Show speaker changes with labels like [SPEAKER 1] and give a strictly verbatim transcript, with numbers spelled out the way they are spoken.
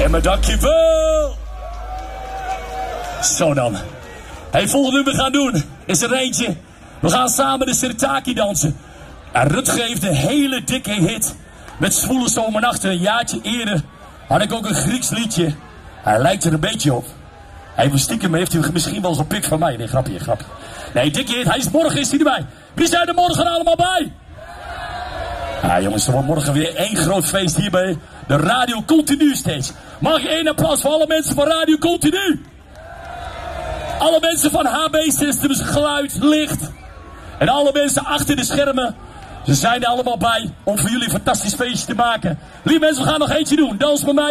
[SPEAKER 1] Emma, dankjewel. Zo dan. Hey, volgende nummer gaan doen is er eentje. We gaan samen de Sirtaki dansen. En Rutger heeft een hele dikke hit. Met Zwoele Zomernachten. Een jaartje eerder had ik ook een Grieks liedje. Hij lijkt er een beetje op. Hij stiekem heeft u misschien wel gepikt van mij. Nee, grapje, grapje. Nee, dikke hit. Hij is, morgen is hij erbij. Wie zijn er morgen allemaal bij? Ja, jongens, er wordt morgen weer één groot feest hier bij de Radio Continu Stage. Mag je één applaus voor alle mensen van Radio Continu? Alle mensen van H B Systems, geluid, licht. En alle mensen achter de schermen. Ze zijn er allemaal bij om voor jullie een fantastisch feestje te maken. Lieve mensen, we gaan nog eentje doen. Dans met mij.